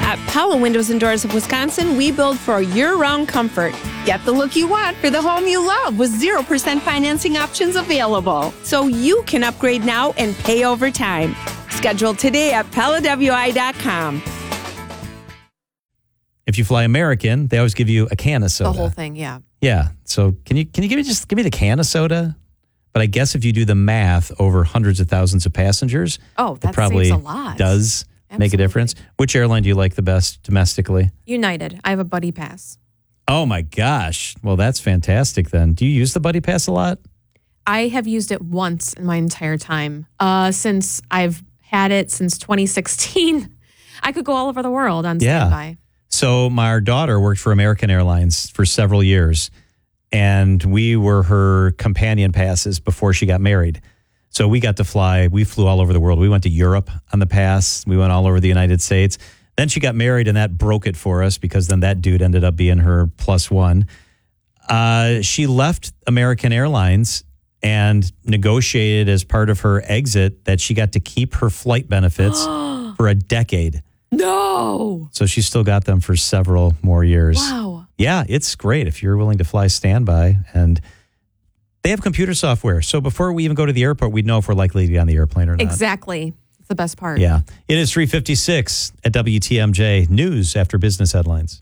At Pella Windows and Doors of Wisconsin, we build for year-round comfort. Get the look you want for the home you love with 0% financing options available. So you can upgrade now and pay over time. Schedule today at PellaWI.com. If you fly American, they always give you a can of soda. The whole thing, yeah. Yeah. So can you give me the can of soda? But I guess if you do the math over hundreds of thousands of passengers, that probably saves a lot. Does make a difference. Which airline do you like the best domestically? United. I have a buddy pass. Oh my gosh. Well, that's fantastic then. Do you use the buddy pass a lot? I have used it once in my entire time. Since I've had it since 2016. I could go all over the world on standby. So our daughter worked for American Airlines for several years, and we were her companion passes before she got married. So we got to fly. We flew all over the world. We went to Europe on the pass. We went all over the United States. Then she got married, and that broke it for us because then that dude ended up being her plus one. She left American Airlines and negotiated as part of her exit that she got to keep her flight benefits for a decade. No. So she still got them for several more years. Wow. Yeah, it's great if you're willing to fly standby. And they have computer software. So before we even go to the airport, we'd know if we're likely to be on the airplane or not. Exactly. It's the best part. Yeah. It is 3:56 at WTMJ News after business headlines.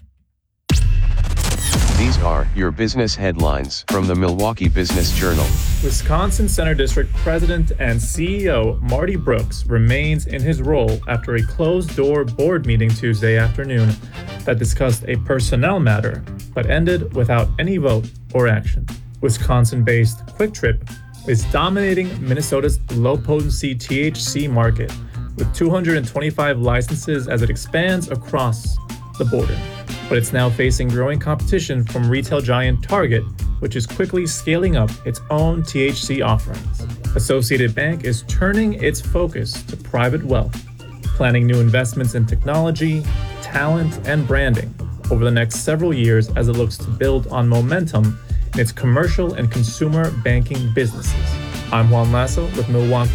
These are your business headlines from the Milwaukee Business Journal. Wisconsin Center District President and CEO Marty Brooks remains in his role after a closed-door board meeting Tuesday afternoon that discussed a personnel matter, but ended without any vote or action. Wisconsin-based Quick Trip is dominating Minnesota's low-potency THC market with 225 licenses as it expands across the border. But it's now facing growing competition from retail giant Target, which is quickly scaling up its own THC offerings. Associated Bank is turning its focus to private wealth, planning new investments in technology, talent, and branding over the next several years as it looks to build on momentum in its commercial and consumer banking businesses. I'm Juan Lasso with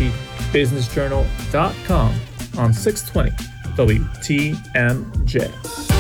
MilwaukeeBusinessJournal.com on 620 WTMJ.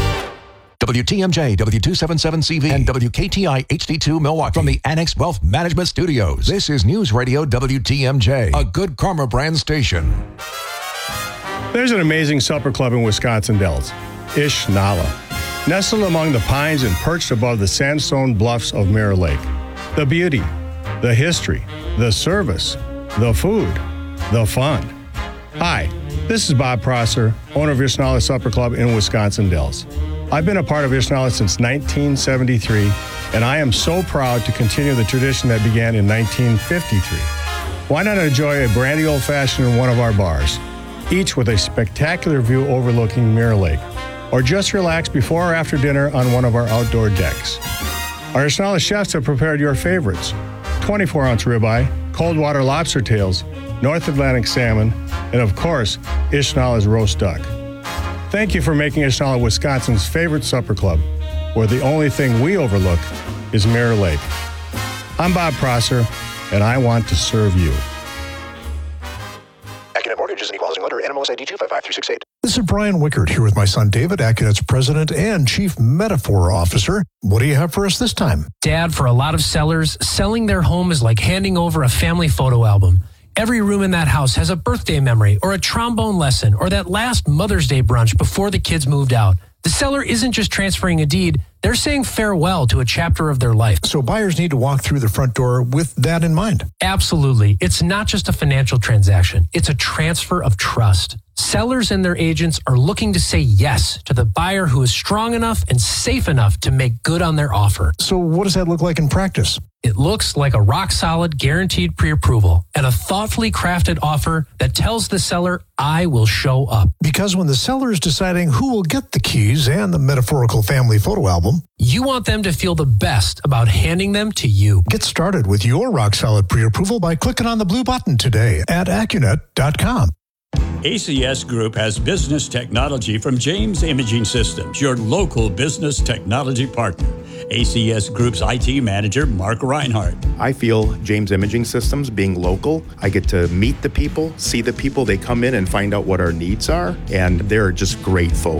WTMJ, W277CV, and WKTI HD2 Milwaukee from the Annex Wealth Management Studios. This is News Radio WTMJ, a Good Karma brand station. There's an amazing supper club in Wisconsin Dells, Ish Nala, nestled among the pines and perched above the sandstone bluffs of Mirror Lake. The beauty, the history, the service, the food, the fun. Hi, this is Bob Prosser, owner of Ishnala Supper Club in Wisconsin Dells. I've been a part of Ishnala since 1973, and I am so proud to continue the tradition that began in 1953. Why not enjoy a brandy old-fashioned in one of our bars, each with a spectacular view overlooking Mirror Lake, or just relax before or after dinner on one of our outdoor decks. Our Ishnala chefs have prepared your favorites: 24-ounce ribeye, cold water lobster tails, North Atlantic salmon, and of course, Ishnala's roast duck. Thank you for making Ishnala Wisconsin's favorite supper club, where the only thing we overlook is Mirror Lake. I'm Bob Prosser, and I want to serve you. Accunet Mortgage is an equal housing lender. NMLS ID 255368. This is Brian Wickert here with my son David, Accunet's president and chief metaphor officer. What do you have for us this time? Dad, for a lot of sellers, selling their home is like handing over a family photo album. Every room in that house has a birthday memory or a trombone lesson or that last Mother's Day brunch before the kids moved out. The seller isn't just transferring a deed, they're saying farewell to a chapter of their life. So buyers need to walk through the front door with that in mind. Absolutely. It's not just a financial transaction. It's a transfer of trust. Sellers and their agents are looking to say yes to the buyer who is strong enough and safe enough to make good on their offer. So what does that look like in practice? It looks like a rock-solid, guaranteed pre-approval and a thoughtfully crafted offer that tells the seller, I will show up. Because when the seller is deciding who will get the keys and the metaphorical family photo album, you want them to feel the best about handing them to you. Get started with your rock-solid pre-approval by clicking on the blue button today at Accunet.com. ACS Group has business technology from James Imaging Systems, your local business technology partner. ACS Group's IT manager, Mark Reinhardt. I feel James Imaging Systems, being local, I get to meet the people, see the people. They come in and find out what our needs are, and they're just great folks.